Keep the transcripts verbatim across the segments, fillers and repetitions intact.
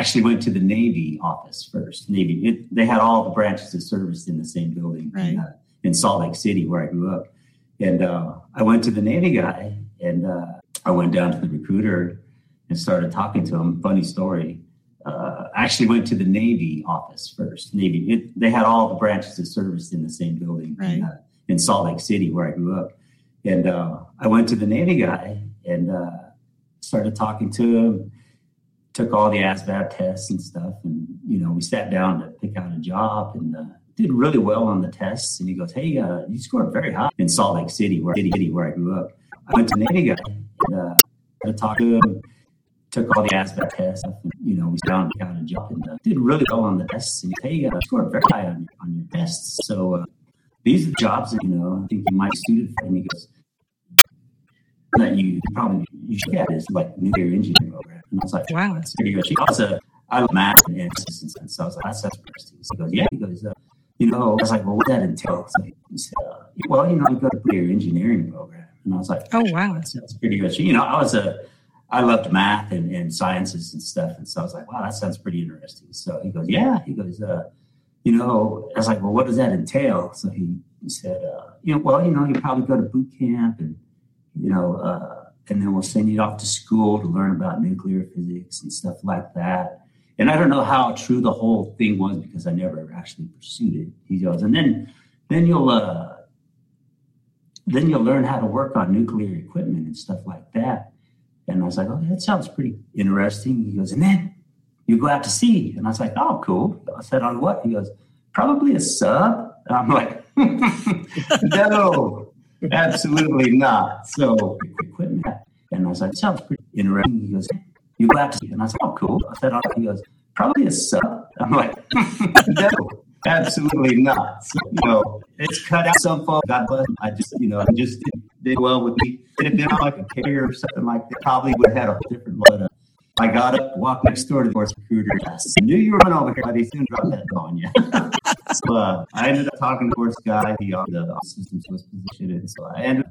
actually went to the Navy office first. Navy, it, they had all the branches of service in the same building right. in, uh, in Salt Lake City, where I grew up. And uh, I went to the Navy guy, and uh, I went down to the recruiter and started talking to him. Funny story. Uh, I actually went to the Navy office first. Navy, it, they had all the branches of service in the same building right. in, uh, in Salt Lake City, where I grew up. And uh, I went to the Navy guy and uh, started talking to him, took all the A S V A B tests and stuff. And, you know, we sat down to pick out a job and uh, did really well on the tests. And he goes, hey, uh, you scored very high in Salt Lake City, where, City, where I grew up. I went to the Navy guy and uh, started talking to him, took all the A S V A B tests. And, you know, we sat down and picked out a job and uh, did really well on the tests. And he goes, hey, uh, you scored very high on, on your tests. So uh, these are the jobs that, you know, I think you might be suited for. And he goes, that you probably you should get is like nuclear engineering program. And I was like, wow, that's pretty good. I was a I love math and systems, and so I was like, that's that's interesting. So he goes, yeah. He goes, uh, you know, I was like, well, what does that entail? So he said, uh, well, you know, you go to nuclear engineering program, and I was like, oh wow, that's, that's pretty good. You know, I was a I loved math and, and sciences and stuff, and so I was like, wow, that sounds pretty interesting. So he goes, yeah. He goes, uh, you know, I was like, well, what does that entail? So he, he said, uh, you know, well, you know, you probably go to boot camp and you know, uh, and then we'll send you off to school to learn about nuclear physics and stuff like that. And I don't know how true the whole thing was because I never actually pursued it. He goes, and then, then you'll, uh, then you'll learn how to work on nuclear equipment and stuff like that. And I was like, oh, that sounds pretty interesting. He goes, and then you go out to sea. And I was like, oh, cool. I said, on what? He goes, probably a sub. And I'm like, no. Absolutely not. So equipment, and I was like, sounds pretty interesting. He goes, you go out to see, and I said, oh, cool. I said, oh, he goes, probably a sub. I'm like, no, absolutely not. So, you know, it's cut out some folks. God bless them. I just, you know, I just did, did well with me. It had been like a carrier or something like that. Probably would have had a different load. I got up, walked next door to the horse recruiter. I knew you were coming over here, but he soon dropped that on you. So uh, I ended up talking to the horse guy. He offered the systems was positioned in. So I ended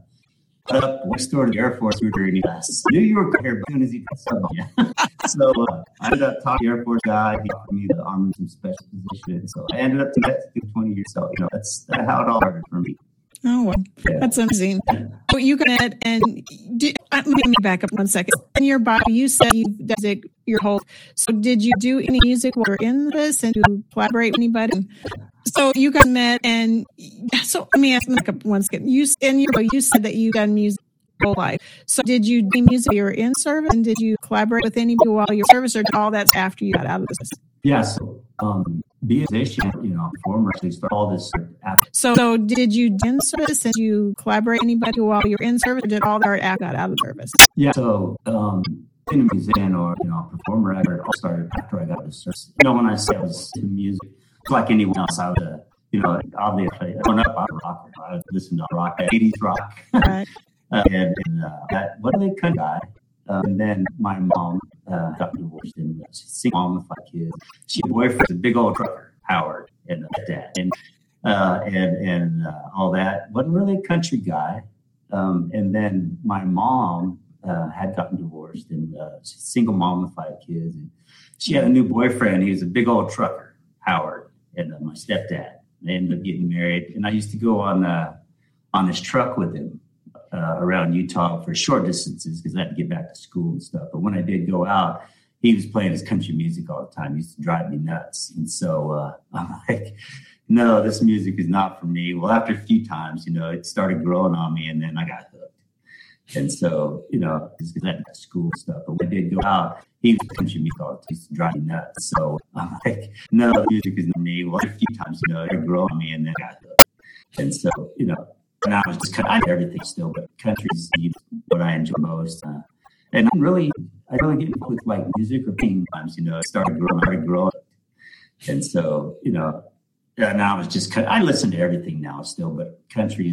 up next door to the Air Force recruiter, and he I knew you were here, but as soon as he got stuff on you. So uh, I ended up talking to the Air Force guy. He offered me the Army some special position. So I ended up to that twenty years. So, you know, that's, that's how it all started for me. Oh, well, yeah. That's amazing. So you got it, and did, let me back up one second. In your bio, you said you did music your whole. So did you do any music while you're in this, and do you collaborate with anybody? So you guys met, and so let me ask back up one second. You in your bio, you said that you done music your whole life. So did you do music while you were in service, and did you collaborate with anybody while you were in service, or all that's after you got out of this? Yeah. So, um, be a musician, you know, performer, actually start all this. After. So, so did you do in service and you collaborate with anybody while you were in service, or did all that after got out of service? Yeah. So, um, being a musician or, you know, performer, I all started after I got out of service. You know, when I say I was to music, like anyone else, I was a, you know, obviously, growing up, I was a rocker. I was listening to rock, eighties rock. Right. uh, and and uh, that, what are they kind of guy? Uh, and then my mom uh, got divorced, and she's a single mom with five kids. She had a boyfriend, a big old trucker, Howard, and uh, dad, and uh, and and uh, all that. Wasn't really a country guy. Um, and then my mom uh, had gotten divorced, and uh, she's a single mom with five kids. And she had a new boyfriend. He was a big old trucker, Howard, and uh, my stepdad. They ended up getting married, and I used to go on uh, on this truck with him. Uh, around Utah for short distances because I had to get back to school and stuff. But when I did go out, he was playing his country music all the time. He used to drive me nuts. And so uh, I'm like, no, this music is not for me. Well, after a few times, you know, it started growing on me, and then I got hooked. And so, you know, because I had to go to school and stuff. But when I did go out, he was country music all the time. He used to drive me nuts. So I'm like, no, music is not for me. Well, after a few times, you know, it started growing on me, and then I got hooked. And so, you know, and I was just kind of, I did everything still, but country's what I enjoy most. Uh, and I'm really, I really get with like music or pain times, you know, it started growing, I started growing. And so, you know, and I was just, I listen to everything now still, but country